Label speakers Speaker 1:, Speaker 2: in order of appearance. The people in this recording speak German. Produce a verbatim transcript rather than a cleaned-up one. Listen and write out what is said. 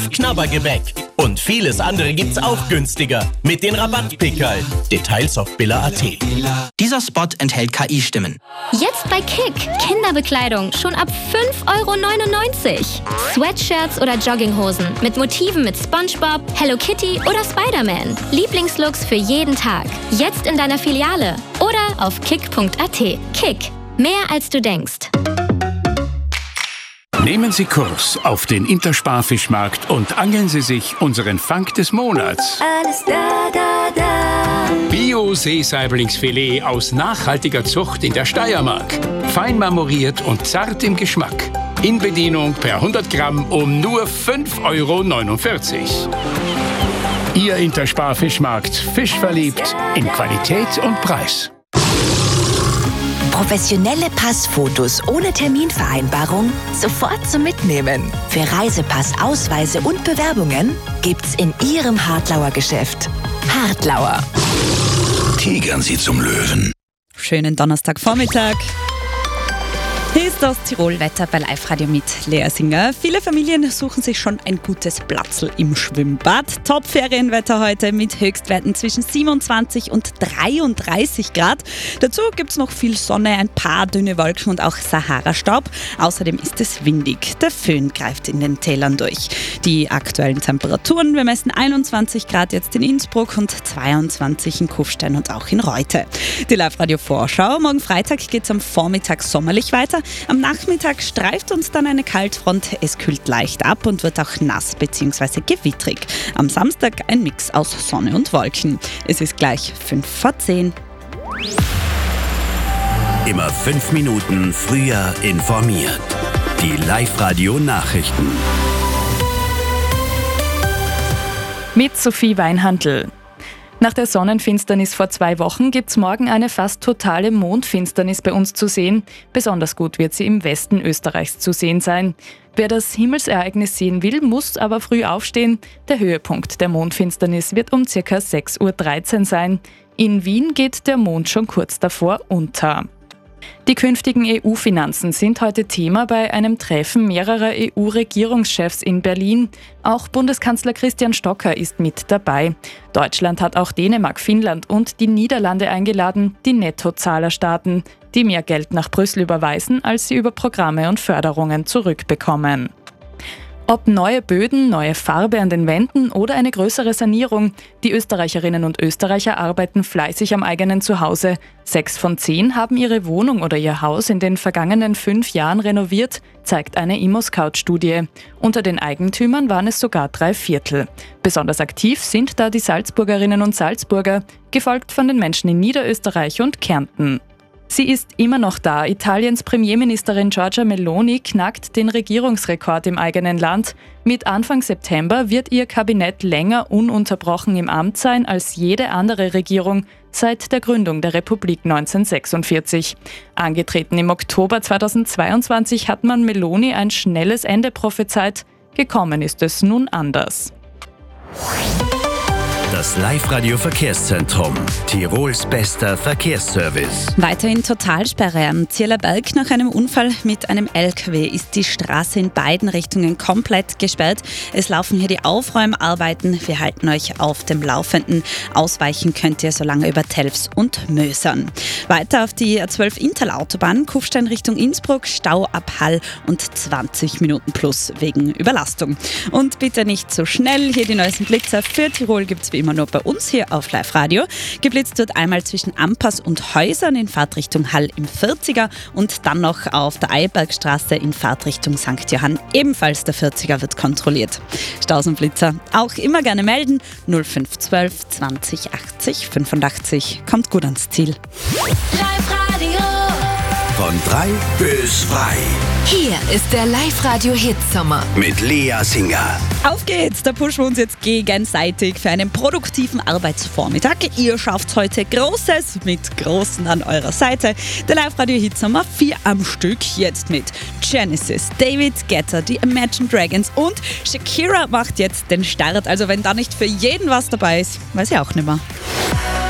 Speaker 1: Knabbergebäck. Und vieles andere gibt's auch günstiger. Mit den Rabattpickerl. Details auf billa punkt at.
Speaker 2: Dieser Spot enthält K I-Stimmen.
Speaker 3: Jetzt bei Kick. Kinderbekleidung schon ab fünf Euro neunundneunzig. Sweatshirts oder Jogginghosen mit Motiven mit SpongeBob, Hello Kitty oder Spider-Man. Lieblingslooks für jeden Tag. Jetzt in deiner Filiale oder auf kick punkt at. Kick. Mehr als du denkst.
Speaker 4: Nehmen Sie Kurs auf den Intersparfischmarkt und angeln Sie sich unseren Fang des Monats.
Speaker 5: Alles da, da, da.
Speaker 4: Bio-Seesaiblingsfilet aus nachhaltiger Zucht in der Steiermark. Fein marmoriert und zart im Geschmack. In Bedienung per hundert Gramm um nur fünf Euro neunundvierzig. Ihr Intersparfischmarkt. Fischverliebt in Qualität und Preis.
Speaker 6: Professionelle Passfotos ohne Terminvereinbarung sofort zum Mitnehmen. Für Reisepass, Ausweise und Bewerbungen gibt's in Ihrem Hartlauer Geschäft. Hartlauer.
Speaker 7: Tigern Sie zum Löwen.
Speaker 8: Schönen Donnerstagvormittag. Hier ist das Tirol-Wetter bei Live-Radio mit Lea Singer. Viele Familien suchen sich schon ein gutes Platzl im Schwimmbad. Top-Ferienwetter heute mit Höchstwerten zwischen siebenundzwanzig und dreiunddreißig Grad. Dazu gibt es noch viel Sonne, ein paar dünne Wolken und auch Sahara-Staub. Außerdem ist es windig. Der Föhn greift in den Tälern durch. Die aktuellen Temperaturen, wir messen einundzwanzig Grad jetzt in Innsbruck und zweiundzwanzig in Kufstein und auch in Reute. Die Live-Radio-Vorschau. Morgen Freitag geht es am Vormittag sommerlich weiter. Am Nachmittag streift uns dann eine Kaltfront. Es kühlt leicht ab und wird auch nass bzw. gewittrig. Am Samstag ein Mix aus Sonne und Wolken. Es ist gleich fünf vor zehn.
Speaker 7: Immer fünf Minuten früher informiert. Die Live-Radio-Nachrichten.
Speaker 9: Mit Sophie Weinhandl. Nach der Sonnenfinsternis vor zwei Wochen gibt es morgen eine fast totale Mondfinsternis bei uns zu sehen. Besonders gut wird sie im Westen Österreichs zu sehen sein. Wer das Himmelsereignis sehen will, muss aber früh aufstehen. Der Höhepunkt der Mondfinsternis wird um ca. sechs Uhr dreizehn sein. In Wien geht der Mond schon kurz davor unter. Die künftigen E U-Finanzen sind heute Thema bei einem Treffen mehrerer E U-Regierungschefs in Berlin. Auch Bundeskanzler Christian Stocker ist mit dabei. Deutschland hat auch Dänemark, Finnland und die Niederlande eingeladen, die Nettozahlerstaaten, die mehr Geld nach Brüssel überweisen, als sie über Programme und Förderungen zurückbekommen. Ob neue Böden, neue Farbe an den Wänden oder eine größere Sanierung, die Österreicherinnen und Österreicher arbeiten fleißig am eigenen Zuhause. Sechs von zehn haben ihre Wohnung oder ihr Haus in den vergangenen fünf Jahren renoviert, zeigt eine ImmoScout-Studie. Unter den Eigentümern waren es sogar drei Viertel. Besonders aktiv sind da die Salzburgerinnen und Salzburger, gefolgt von den Menschen in Niederösterreich und Kärnten. Sie ist immer noch da. Italiens Premierministerin Giorgia Meloni knackt den Regierungsrekord im eigenen Land. Mit Anfang September wird ihr Kabinett länger ununterbrochen im Amt sein als jede andere Regierung seit der Gründung der Republik neunzehnhundertsechsundvierzig. Angetreten im Oktober zweitausendzweiundzwanzig hat man Meloni ein schnelles Ende prophezeit. Gekommen ist es nun anders.
Speaker 7: Das Live-Radio-Verkehrszentrum. Tirols bester Verkehrsservice.
Speaker 8: Weiterhin Totalsperre am Zierlerberg. Nach einem Unfall mit einem L K W ist die Straße in beiden Richtungen komplett gesperrt. Es laufen hier die Aufräumarbeiten. Wir halten euch auf dem Laufenden. Ausweichen könnt ihr so lange über Telfs und Mösern. Weiter auf die A zwölf Interlautobahn. Kufstein Richtung Innsbruck. Stau ab Hall und zwanzig Minuten plus wegen Überlastung. Und bitte nicht so schnell. Hier die neuesten Blitzer. Für Tirol gibt es wie immer nur bei uns hier auf Live-Radio. Geblitzt wird einmal zwischen Ampas und Häusern in Fahrtrichtung Hall im vierziger und dann noch auf der Eilbergstraße in Fahrtrichtung Sankt Johann. Ebenfalls der vierziger wird kontrolliert. Staus und Blitzer auch immer gerne melden. null fünf zwölf zwanzig achtzig fünfundachtzig. Kommt gut ans Ziel.
Speaker 5: Live-Radio.
Speaker 7: Von drei bis frei.
Speaker 6: Hier ist der Live-Radio-Hitsommer.
Speaker 7: Mit Lea Singer.
Speaker 8: Auf geht's, da pushen wir uns jetzt gegenseitig für einen produktiven Arbeitsvormittag. Ihr schafft heute Großes mit Großen an eurer Seite. Der Live-Radio-Hitsommer, vier am Stück, jetzt mit Genesis, David Guetta, die Imagine Dragons und Shakira macht jetzt den Start. Also wenn da nicht für jeden was dabei ist, weiß ich auch nicht mehr.